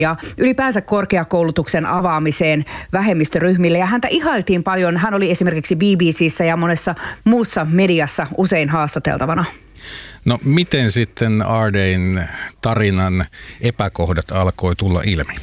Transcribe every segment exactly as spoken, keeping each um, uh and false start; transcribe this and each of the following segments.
ja ylipäänsä korkeakoulutuksen avaamiseen vähemmistöryhmille. Ja häntä ihailtiin paljon. Hän oli esimerkiksi B B C:ssä ja monessa muussa mediassa usein haastateltavana. No miten sitten Ardayn tarinan epäkohdat alkoi tulla ilmi?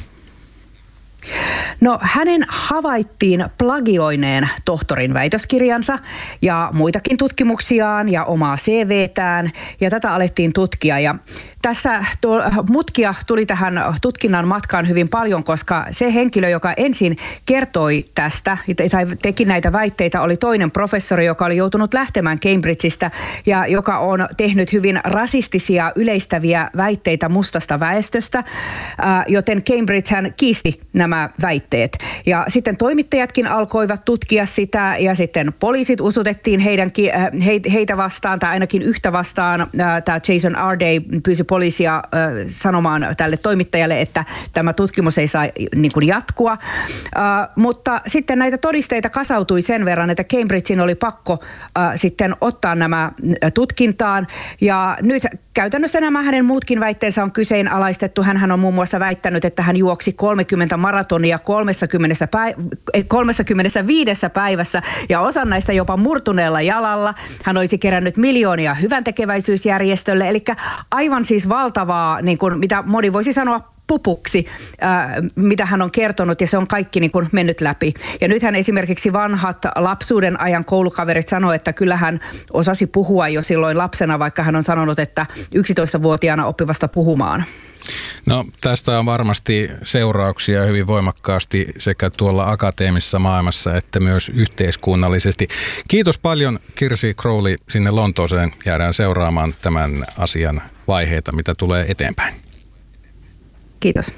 No hänen havaittiin plagioineen tohtorin väitöskirjansa ja muitakin tutkimuksiaan ja omaa C V:tään ja tätä alettiin tutkia ja tässä tuo, mutkia tuli tähän tutkinnan matkaan hyvin paljon, koska se henkilö, joka ensin kertoi tästä tai teki näitä väitteitä, oli toinen professori, joka oli joutunut lähtemään Cambridgeista ja joka on tehnyt hyvin rasistisia yleistäviä väitteitä mustasta väestöstä, joten Cambridge hän kiisti nämä väitteet. Ja sitten toimittajatkin alkoivat tutkia sitä ja sitten poliisit usutettiin heidänkin, heitä vastaan tai ainakin yhtä vastaan. Tämä Jason Arday pyysi poliisia äh, sanomaan tälle toimittajalle, että tämä tutkimus ei saa niin kuin jatkua. Äh, mutta sitten näitä todisteita kasautui sen verran, että Cambridgein oli pakko äh, sitten ottaa nämä tutkintaan. Ja nyt käytännössä nämä hänen muutkin väitteensä on kyseenalaistettu. Hänhän on muun muassa väittänyt, että hän juoksi kolmekymmentä maratonia kolmekymmentäviidessä päivässä ja osan näistä jopa murtuneella jalalla. Hän olisi kerännyt miljoonia hyväntekeväisyysjärjestölle, eli aivan siis valtavaa, niin kuin, mitä moni voisi sanoa pupuksi, ää, mitä hän on kertonut, ja se on kaikki niin kuin mennyt läpi. Ja nythän esimerkiksi vanhat lapsuuden ajan koulukaverit sanoo, että kyllä hän osasi puhua jo silloin lapsena, vaikka hän on sanonut, että yksitoistavuotiaana oppivasta puhumaan. No tästä on varmasti seurauksia hyvin voimakkaasti sekä tuolla akateemisessa maailmassa että myös yhteiskunnallisesti. Kiitos paljon Kirsi Crowley sinne Lontooseen. Jäädään seuraamaan tämän asian vaiheita, mitä tulee eteenpäin. Kiitos.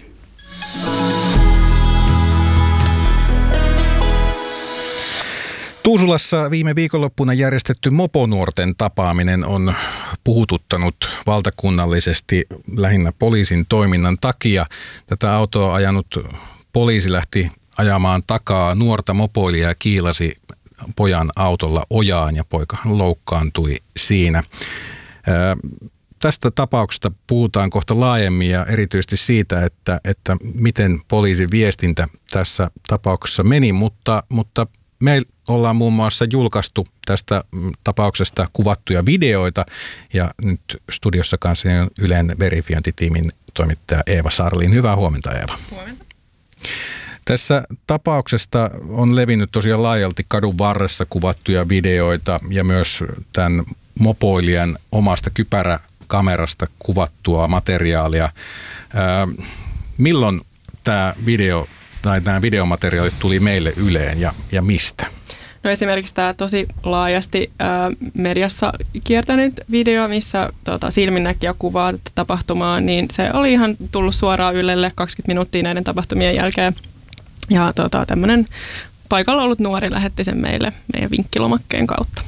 Tuusulassa viime viikonloppuna järjestetty moponuorten tapaaminen on puhututtanut valtakunnallisesti lähinnä poliisin toiminnan takia. Tätä autoa ajanut poliisi lähti ajamaan takaa nuorta mopoilijaa ja kiilasi pojan autolla ojaan ja poikahan loukkaantui siinä. Ää, Tästä tapauksesta puhutaan kohta laajemmin ja erityisesti siitä, että, että miten poliisin viestintä tässä tapauksessa meni, mutta, mutta me ollaan muun muassa julkaistu tästä tapauksesta kuvattuja videoita ja nyt studiossa kanssa on Ylen verifiointitiimin toimittaja Eeva Sarlin. Hyvää huomenta, Eeva. Huomenta. Tässä tapauksesta on levinnyt tosiaan laajalti kadun varressa kuvattuja videoita ja myös tämän mopoilijan omasta kypäräkamerasta kuvattua materiaalia. Ää, milloin tämä video tai nämä videomateriaalit tuli meille Yleen ja, ja mistä? No esimerkiksi tämä tosi laajasti ää, mediassa kiertänyt video, missä tota, silminnäkijä kuvaa tapahtumaa, niin se oli ihan tullut suoraan Ylelle kaksikymmentä minuuttia näiden tapahtumien jälkeen. Ja tota, tämmöinen paikalla ollut nuori lähetti sen meille meidän vinkkilomakkeen kautta.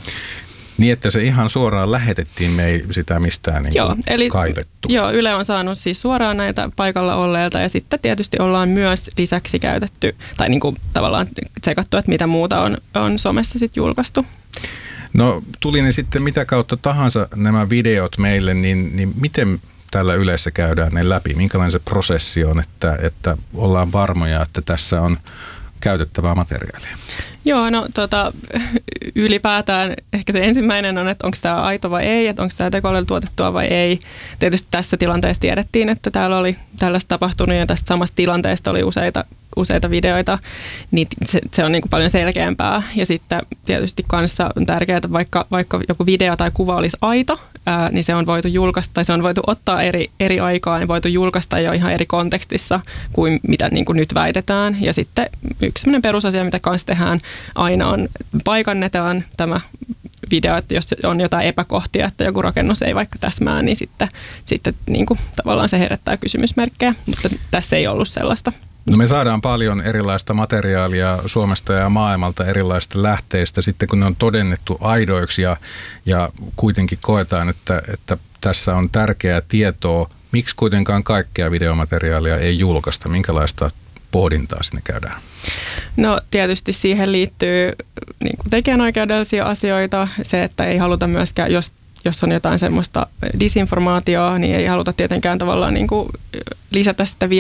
Niin, että se ihan suoraan lähetettiin, me ei sitä mistään niin joo, eli, kaivettu. Joo, Yle on saanut siis suoraan näitä paikalla olleilta ja sitten tietysti ollaan myös lisäksi käytetty tai niin kuin tavallaan tsekattu, että mitä muuta on, on somessa sitten julkaistu. No tuli ne sitten mitä kautta tahansa nämä videot meille, niin, niin miten tällä Ylessä käydään ne läpi? Minkälainen se prosessi on, että, että ollaan varmoja, että tässä on käytettävää materiaalia? Joo, no tota, ylipäätään ehkä se ensimmäinen on, että onko tämä aito vai ei, että onko tämä tekoälyllä tuotettua vai ei. Tietysti tässä tilanteessa tiedettiin, että täällä oli tällaista tapahtunut ja tästä samasta tilanteesta oli useita, useita videoita, niin se, se on niin kuin paljon selkeämpää. Ja sitten tietysti kanssa on tärkeää, että vaikka, vaikka joku video tai kuva olisi aito, ää, niin se on voitu julkaista tai se on voitu ottaa eri, eri aikaa ja voitu julkaista jo ihan eri kontekstissa kuin mitä niin kuin nyt väitetään. Ja sitten yksi sellainen perusasia, mitä kanssa tehdään, aina on, paikannetaan tämä video, että jos on jotain epäkohtia, että joku rakennus ei vaikka täsmää, niin sitten, sitten niin kuin, tavallaan se herättää kysymysmerkkejä, mutta tässä ei ollut sellaista. No me saadaan paljon erilaista materiaalia Suomesta ja maailmalta erilaisista lähteistä, sitten kun ne on todennettu aidoiksi ja, ja kuitenkin koetaan, että, että tässä on tärkeää tietoa, miksi kuitenkaan kaikkea videomateriaalia ei julkaista, minkälaista pohdintaa sinne käydään? No tietysti siihen liittyy niin kuin tekijänoikeudellisia asioita, se, että ei haluta myöskään, jos jos on jotain semmoista disinformaatiota, niin ei haluta tietenkään tavallaan niin kuin lisätä sitä